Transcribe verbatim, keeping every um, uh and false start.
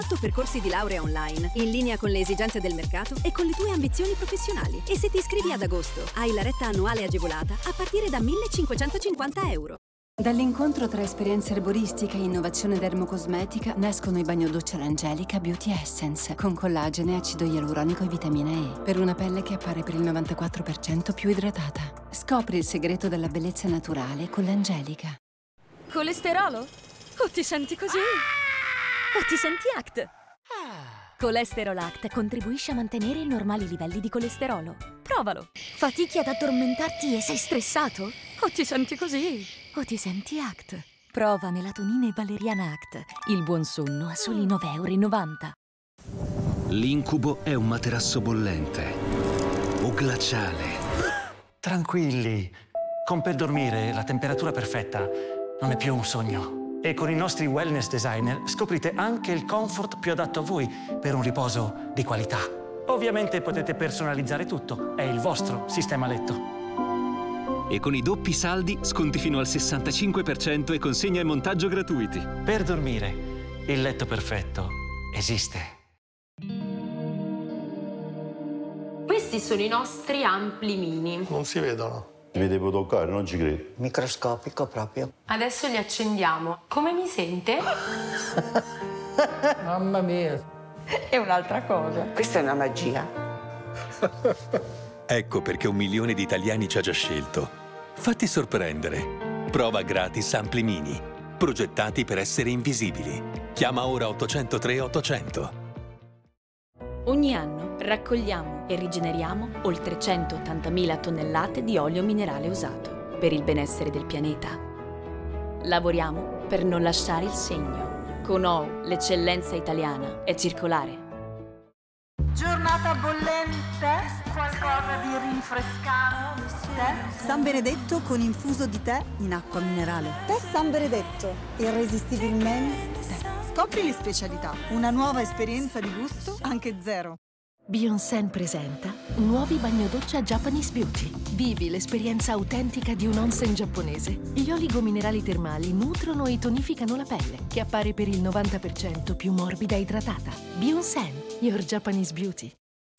Percorsi di laurea online, in linea con le esigenze del mercato e con le tue ambizioni professionali. E se ti iscrivi ad agosto, hai la retta annuale agevolata a partire da millecinquecentocinquanta euro. Dall'incontro tra esperienza erboristica e innovazione dermocosmetica nascono i bagnodoccia L'Angelica Beauty Essence con collagene, acido ialuronico e vitamina E per una pelle che appare per il novantaquattro per cento più idratata. Scopri il segreto della bellezza naturale con l'Angelica. Colesterolo? O ti senti così? O ti senti Act? Colesterol Act contribuisce a mantenere i normali livelli di colesterolo. Provalo. Fatichi ad addormentarti e sei stressato? O ti senti così? O ti senti Act? Prova melatonina e valeriana Act. Il buon sonno a soli nove e novanta euro. L'incubo è un materasso bollente o glaciale. Tranquilli. Con Per Dormire la temperatura perfetta non è più un sogno. E con i nostri wellness designer scoprite anche il comfort più adatto a voi per un riposo di qualità. Ovviamente potete personalizzare tutto, è il vostro sistema letto. E con i doppi saldi sconti fino al sessantacinque per cento e consegna e montaggio gratuiti. Per Dormire, il letto perfetto esiste. Questi sono i nostri ampli mini. Non si vedono. Mi devo toccare, non ci credo. Microscopico proprio. Adesso li accendiamo. Come mi sente? Mamma mia. È un'altra cosa. Questa è una magia. Ecco perché un milione di italiani ci ha già scelto. Fatti sorprendere. Prova gratis Ampli Mini. Progettati per essere invisibili. Chiama ora ottocentotre ottocento. Ogni anno raccogliamo e rigeneriamo oltre centottantamila tonnellate di olio minerale usato per il benessere del pianeta. Lavoriamo per non lasciare il segno. Con O U l'eccellenza italiana è circolare. Giornata bollente, qualcosa di rinfrescante. San Benedetto con infuso di tè in acqua minerale. Tè San Benedetto, irresistibilmente tè. Scopri le specialità, una nuova esperienza di gusto anche zero. Bionsen presenta nuovi bagnodoccia Japanese Beauty. Vivi l'esperienza autentica di un onsen giapponese. Gli oligominerali termali nutrono e tonificano la pelle, che appare per il novanta per cento più morbida e idratata. Bionsen, your Japanese Beauty.